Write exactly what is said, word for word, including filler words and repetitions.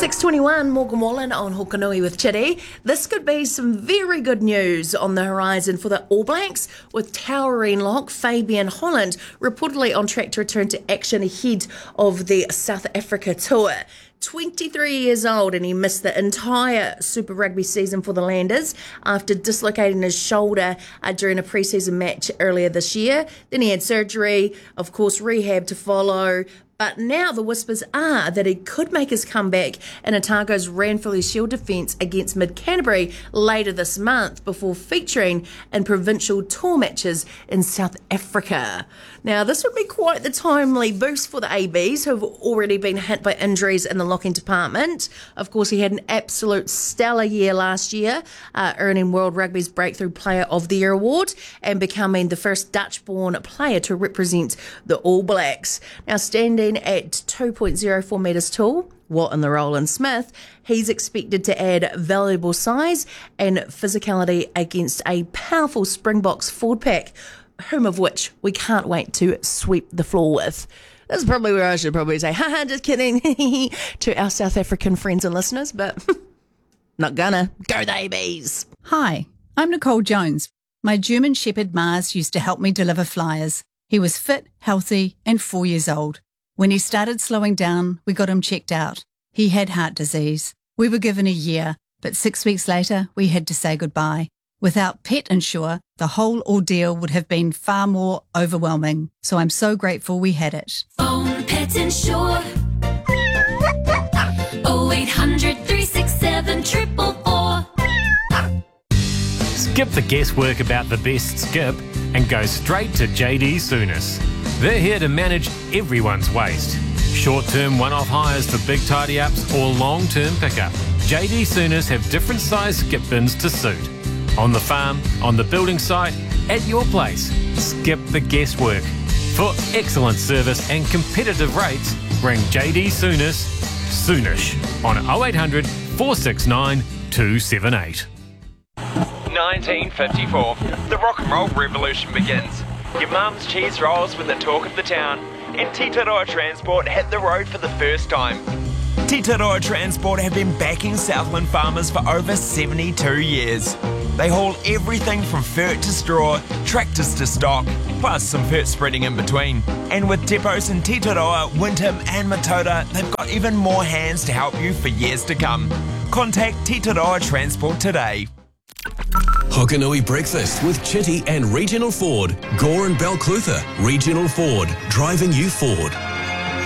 six twenty-one, Morgan Wallen on Hokanui with Chitty. This could be some very good news on the horizon for the All Blacks, with towering lock Fabian Holland reportedly on track to return to action ahead of the South Africa tour. twenty-three years old, and he missed the entire Super Rugby season for the Landers after dislocating his shoulder uh, during a pre-season match earlier this year. Then he had surgery, of course rehab to follow. But now the whispers are that he could make his comeback in Otago's Ranfurly Shield defence against Mid-Canterbury later this month before featuring in provincial tour matches in South Africa. Now, this would be quite the timely boost for the A Bs, who have already been hit by injuries in the locking department. Of course, he had an absolute stellar year last year, uh, earning World Rugby's Breakthrough Player of the Year award and becoming the first Dutch-born player to represent the All Blacks. Now, standing at two point oh four metres tall, what in the Roland Smith, he's expected to add valuable size and physicality against a powerful Springboks forward pack, whom of which we can't wait to sweep the floor with. This is probably where I should probably say, haha, just kidding, to our South African friends and listeners, but not gonna. Go the A Bs. Hi, I'm Nicole Jones. My German Shepherd Mars used to help me deliver flyers. He was fit, healthy, and four years old. When he started slowing down, we got him checked out. He had heart disease. We were given a year, but six weeks later, we had to say goodbye. Without Pet Insure, the whole ordeal would have been far more overwhelming. So I'm so grateful we had it. Phone Pet Insure. oh eight hundred, three six seven, four four four. Skip the guesswork about the best skip and go straight to J D Souness. They're here to manage everyone's waste. Short-term one-off hires for big tidy-ups or long-term pickup. J D Souness have different size skip bins to suit. On the farm, on the building site, at your place. Skip the guesswork. For excellent service and competitive rates, ring J D Souness soonish on oh eight hundred, four six nine, two seven eight. nineteen fifty-four. The rock and roll revolution begins. Your mum's cheese rolls were the talk of the town, and Titaroa Transport hit the road for the first time. Titaroa Transport have been backing Southland farmers for over seventy-two years. They haul everything from fert to straw, tractors to stock, plus some fert spreading in between. And with depots in Titaroa, Winton and Matoda, they've got even more hands to help you for years to come. Contact Titaroa Transport today. Hokanui Breakfast with Chitty and Regional Ford. Gore and Balclutha, Regional Ford, driving you forward.